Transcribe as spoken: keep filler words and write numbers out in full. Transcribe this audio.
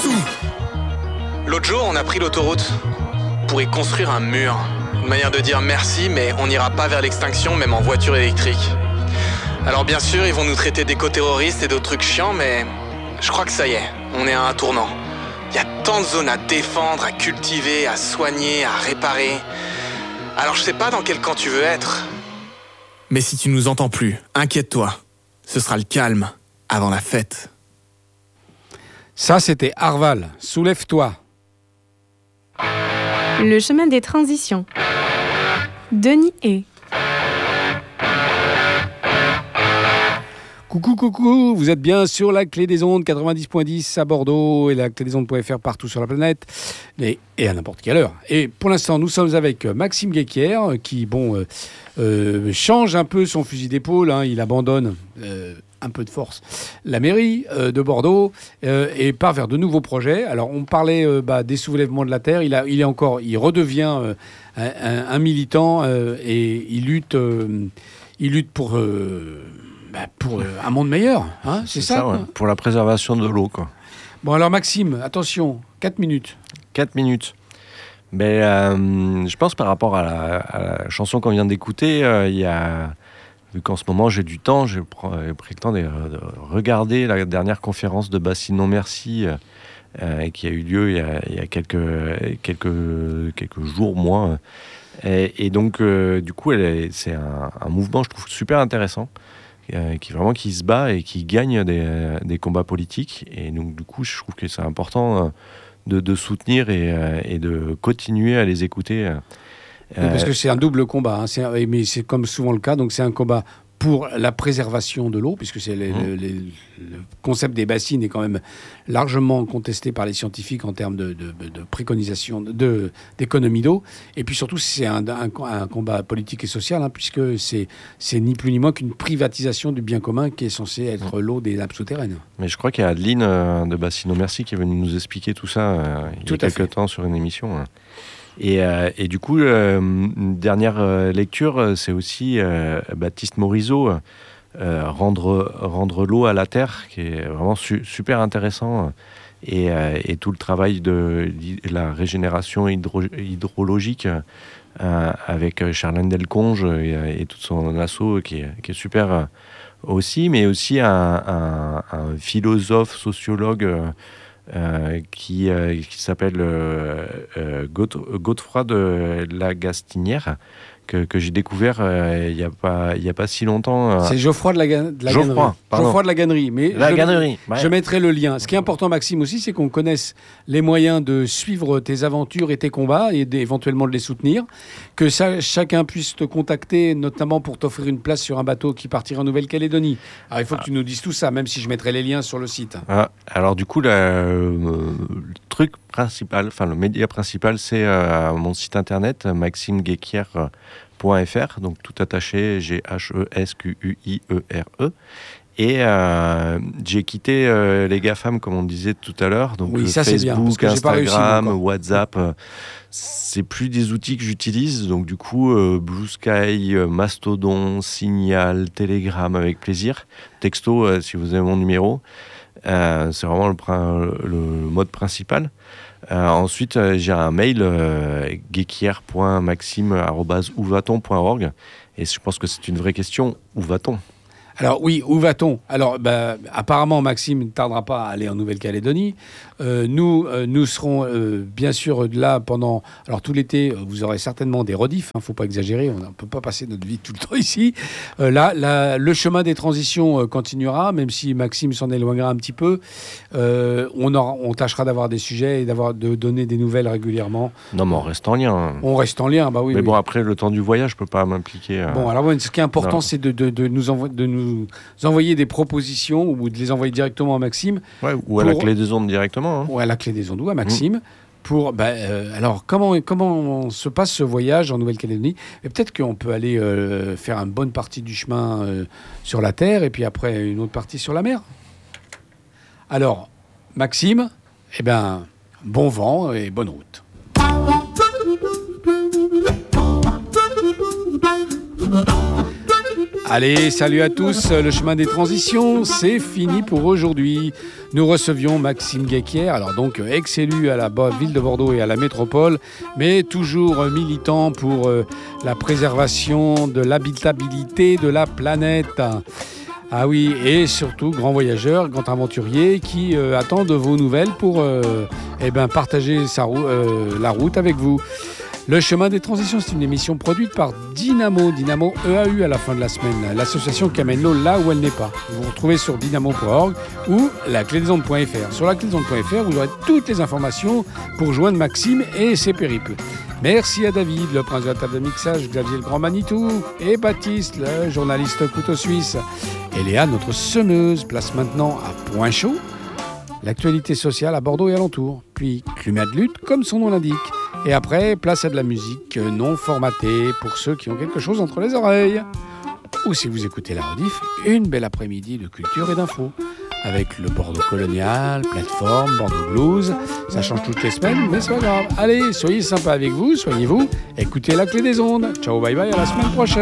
sous. L'autre jour, on a pris l'autoroute pour y construire un mur. Une manière de dire merci, mais on n'ira pas vers l'extinction, même en voiture électrique. Alors bien sûr, ils vont nous traiter d'éco-terroristes et d'autres trucs chiants, mais je crois que ça y est, on est à un tournant. Il y a tant de zones à défendre, à cultiver, à soigner, à réparer. Alors je sais pas dans quel camp tu veux être. Mais si tu nous entends plus, inquiète-toi. Ce sera le calme avant la fête. Ça, c'était Arval. Soulève-toi. Le chemin des transitions. Denis Hay. Coucou, coucou, vous êtes bien sur la Clé des Ondes quatre-vingt-dix virgule dix à Bordeaux et la clé des ondes point f r partout sur la planète et, et à n'importe quelle heure. Et pour l'instant, nous sommes avec Maxime Guéquière qui, bon, euh, euh, change un peu son fusil d'épaule. Hein, il abandonne euh, un peu de force la mairie euh, de Bordeaux euh, et part vers de nouveaux projets. Alors, on parlait euh, bah, des soulèvements de la terre. Il, a, il est encore, il redevient euh, un, un, un militant euh, et il lutte, euh, il lutte pour. Euh, Bah pour euh, un monde meilleur, hein, c'est, c'est ça, ça ouais. Pour la préservation de l'eau, quoi. Bon, alors Maxime, attention, quatre minutes. quatre minutes. Mais, euh, je pense par rapport à la, à la chanson qu'on vient d'écouter, il euh, y a, vu qu'en ce moment j'ai du temps, j'ai pris le temps de, de regarder la dernière conférence de Bassine Non Merci euh, qui a eu lieu il y a, il y a quelques, quelques, quelques jours, mois. Et, et donc, euh, du coup, elle est, c'est un, un mouvement, je trouve, super intéressant. Euh, qui vraiment qui se bat et qui gagne des, des combats politiques, et donc du coup je trouve que c'est important euh, de, de soutenir et, euh, et de continuer à les écouter euh, oui, parce que c'est un double combat, hein. c'est un, mais c'est comme souvent le cas, donc c'est un combat pour la préservation de l'eau, puisque c'est les, mmh. le, les, le concept des bassines est quand même largement contesté par les scientifiques en termes de, de, de préconisation de, de, d'économie d'eau. Et puis surtout, c'est un, un, un combat politique et social, hein, puisque c'est, c'est ni plus ni moins qu'une privatisation du bien commun qui est censé être mmh. l'eau des nappes souterraines. Mais je crois qu'il y a Adeline euh, de Bassine Non Merci qui est venue nous expliquer tout ça euh, il tout y a quelques temps sur une émission. Hein. Et, euh, et du coup, euh, une dernière euh, lecture, c'est aussi euh, Baptiste Morisot, euh, rendre, rendre l'eau à la terre, qui est vraiment su- super intéressant. Et, euh, et tout le travail de, de la régénération hydro- hydrologique euh, avec Charlène Delconge et, et tout son asso qui est, qui est super aussi, mais aussi un, un, un philosophe, sociologue Euh, qui, euh, qui s'appelle euh, euh, Godefroy de Lagastinière, que, que j'ai découvert euh, il n'y a pas il y a pas si longtemps. Euh... C'est Geoffroy de la, ga- de la Geoffroy, Gannerie. pardon. Geoffroy de la Gannerie. Mais la je, Gannerie. Ouais. Je mettrai le lien. Ce qui est important, Maxime, aussi, c'est qu'on connaisse les moyens de suivre tes aventures et tes combats et éventuellement de les soutenir. Que ça, chacun puisse te contacter, notamment pour t'offrir une place sur un bateau qui partira en Nouvelle-Calédonie. Alors, il faut ah. que tu nous dises tout ça, même si je mettrai les liens sur le site. Ah. Alors, du coup, la, euh, le truc principal, enfin, le média principal, c'est euh, mon site internet, maxime guéquière point f r, donc tout attaché, G H E S Q U I E R E. Et euh, j'ai quitté euh, les GAFAM, comme on disait tout à l'heure, donc oui, ça, Facebook, c'est bien, Instagram, WhatsApp, euh, c'est plus des outils que j'utilise, donc du coup, euh, Blue Sky, euh, Mastodon, Signal, Telegram, avec plaisir, texto, euh, si vous avez mon numéro, euh, c'est vraiment le, le mode principal. Euh, ensuite, euh, j'ai un mail euh, guéquière point maxime arobase où va-t-on point org, et je pense que c'est une vraie question, où va-t-on ? Alors oui, où va-t-on ? Alors bah, apparemment Maxime ne tardera pas à aller en Nouvelle-Calédonie. Euh, nous, euh, nous serons euh, bien sûr là pendant... Alors tout l'été, vous aurez certainement des rediffs, il hein, ne faut pas exagérer, on ne peut pas passer notre vie tout le temps ici. Euh, là, là, le chemin des transitions euh, continuera, même si Maxime s'en éloignera un petit peu. Euh, on, aura, on tâchera d'avoir des sujets et d'avoir, de donner des nouvelles régulièrement. Non mais on reste en lien. On reste en lien, bah oui. Mais oui. bon, après le temps du voyage, je ne peux pas m'impliquer. Euh... Bon, alors ce qui est important, non. c'est de, de, de nous envoyer... De nous nous envoyer des propositions ou de les envoyer directement à Maxime. Ouais, ou à pour... la clé des ondes directement. Hein. Ou à la clé des ondes, ou à Maxime. Mmh. Pour, bah, euh, alors, comment, comment se passe ce voyage en Nouvelle-Calédonie ? Et peut-être qu'on peut aller euh, faire une bonne partie du chemin euh, sur la terre et puis après une autre partie sur la mer. Alors, Maxime, eh ben, bon vent et bonne route. Allez, salut à tous, le chemin des transitions, c'est fini pour aujourd'hui. Nous recevions Maxime Guéquier, alors donc ex-élu à la ville de Bordeaux et à la métropole, mais toujours militant pour euh, la préservation de l'habitabilité de la planète. Ah oui, et surtout grand voyageur, grand aventurier qui euh, attend de vos nouvelles pour euh, eh ben, partager sa rou- euh, la route avec vous. Le chemin des transitions, c'est une émission produite par Dynamo, Dynamo E A U à la fin de la semaine, l'association qui amène l'eau là où elle n'est pas. Vous vous retrouvez sur dynamo point org ou la clé des ondes point f r. Sur la clé des ondes point f r, vous aurez toutes les informations pour joindre Maxime et ses périples. Merci à David, le prince de la table de mixage, Xavier le grand Manitou, et Baptiste, le journaliste couteau suisse. Et Léa, notre semeuse, place maintenant à Point Chaud, l'actualité sociale à Bordeaux et alentour. Puis climat de lutte, comme son nom l'indique. Et après, place à de la musique non formatée pour ceux qui ont quelque chose entre les oreilles. Ou si vous écoutez la rediff, une belle après-midi de culture et d'infos. Avec le Bordeaux colonial, plateforme, Bordeaux blues. Ça change toutes les semaines, mais c'est pas grave. Allez, soyez sympas avec vous, soignez-vous. Écoutez la clé des ondes. Ciao, bye bye, à la semaine prochaine.